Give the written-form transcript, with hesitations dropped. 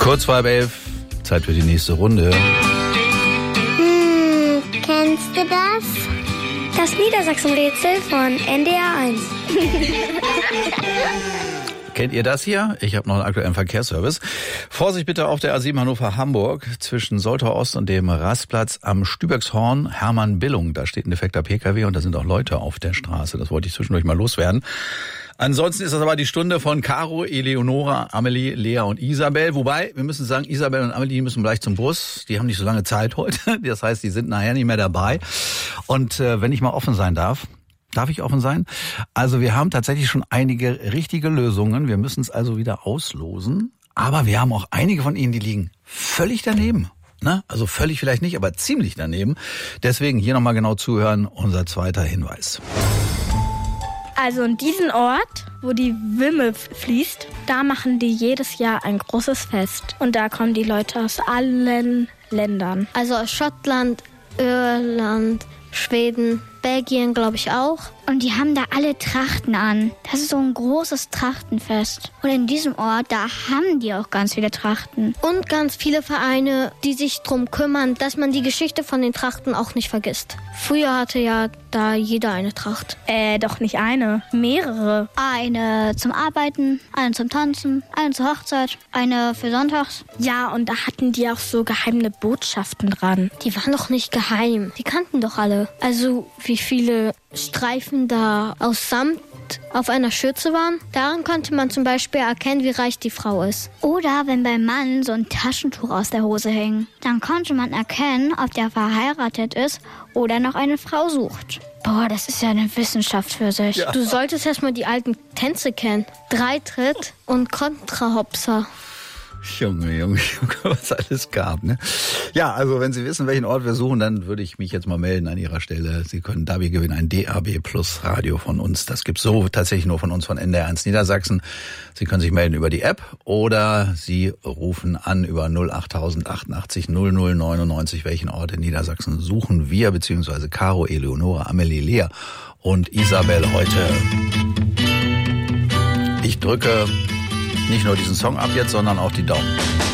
Kurz vor 11, Zeit für die nächste Runde. Kennst du das? Das Niedersachsen-Rätsel von NDR 1. Kennt ihr das hier? Ich habe noch einen aktuellen Verkehrsservice. Vorsicht bitte auf der A7 Hannover-Hamburg zwischen Soltau Ost und dem Rastplatz am Stübexhorn Hermann-Billung. Da steht ein defekter PKW und da sind auch Leute auf der Straße. Das wollte ich zwischendurch mal loswerden. Ansonsten ist das aber die Stunde von Caro, Eleonora, Amelie, Lea und Isabel. Wobei, wir müssen sagen, Isabel und Amelie müssen gleich zum Bus. Die haben nicht so lange Zeit heute. Das heißt, die sind nachher nicht mehr dabei. Und wenn ich mal offen sein darf ich offen sein? Also wir haben tatsächlich schon einige richtige Lösungen. Wir müssen es also wieder auslosen. Aber wir haben auch einige von ihnen, die liegen völlig daneben. Ne? Also völlig vielleicht nicht, aber ziemlich daneben. Deswegen hier nochmal genau zuhören, unser zweiter Hinweis. Also in diesem Ort, wo die Wümme fließt, da machen die jedes Jahr ein großes Fest. Und da kommen die Leute aus allen Ländern. Also aus Schottland, Irland, Schweden, Belgien, glaube ich auch. Und die haben da alle Trachten an. Das ist so ein großes Trachtenfest. Und in diesem Ort, da haben die auch ganz viele Trachten. Und ganz viele Vereine, die sich drum kümmern, dass man die Geschichte von den Trachten auch nicht vergisst. Früher hatte ja da jeder eine Tracht. Doch nicht eine, mehrere. Eine zum Arbeiten, eine zum Tanzen, eine zur Hochzeit, eine für Sonntags. Ja, und da hatten die auch so geheime Botschaften dran. Die waren doch nicht geheim. Die kannten doch alle. Also wie viele Streifen da aus Samt auf einer Schürze waren. Daran konnte man zum Beispiel erkennen, wie reich die Frau ist. Oder wenn beim Mann so ein Taschentuch aus der Hose hing, dann konnte man erkennen, ob der verheiratet ist oder noch eine Frau sucht. Boah, das ist ja eine Wissenschaft für sich. Ja. Du solltest erstmal die alten Tänze kennen. Dreitritt und Kontrahopser. Junge, was alles gab, ne? Ja, also wenn Sie wissen, welchen Ort wir suchen, dann würde ich mich jetzt mal melden an Ihrer Stelle. Sie können dabei gewinnen ein DAB Plus Radio von uns. Das gibt's so tatsächlich nur von uns, von NDR 1 Niedersachsen. Sie können sich melden über die App oder Sie rufen an über 08000 88 00 99. Welchen Ort in Niedersachsen suchen wir, beziehungsweise Caro, Eleonora, Amelie, Lea und Isabel heute. Ich drücke nicht nur diesen Song ab jetzt, sondern auch die Daumen.